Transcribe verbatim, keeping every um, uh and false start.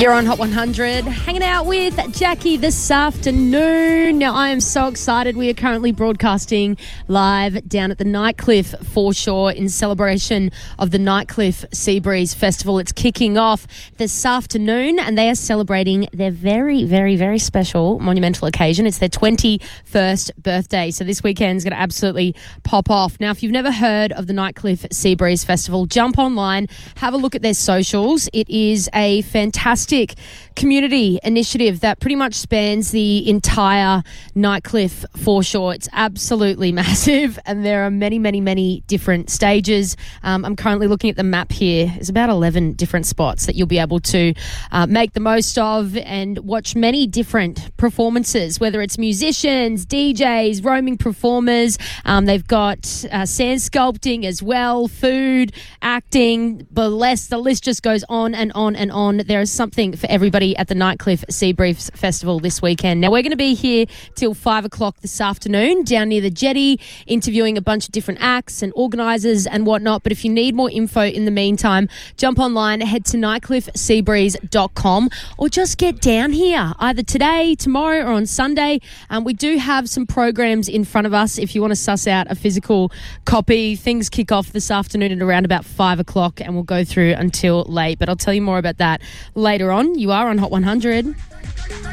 You're on Hot one hundred, hanging out with Jackie this afternoon. Now, I am so excited. We are currently broadcasting live down at the Nightcliff foreshore in celebration of the Nightcliff Seabreeze Festival. It's kicking off this afternoon, and they are celebrating their very, very, very special monumental occasion. It's their twenty-first birthday, so this weekend's going to absolutely pop off. Now, if you've never heard of the Nightcliff Seabreeze Festival, jump online, have a look at their socials. It is a fantastic community initiative that pretty much spans the entire Nightcliff foreshore. It's absolutely massive, and there are many, many, many different stages. Um, I'm currently looking at the map here. There's about eleven different spots that you'll be able to uh, make the most of and watch many different performances, whether it's musicians, D Js, roaming performers. Um, they've got uh, sand sculpting as well, food, acting, burlesque. The list just goes on and on and on. There is something for everybody at the Nightcliff Seabreeze Festival this weekend. Now, we're going to be here till five o'clock this afternoon down near the jetty, interviewing a bunch of different acts and organisers and whatnot. But if you need more info in the meantime, jump online, head to nightcliff seabreeze dot com, or just get down here either today, tomorrow, or on Sunday. Um, we do have some programs in front of us if you want to suss out a physical copy. Things kick off this afternoon at around about five o'clock, and we'll go through until late. But I'll tell you more about that later on. You are on Hot one hundred.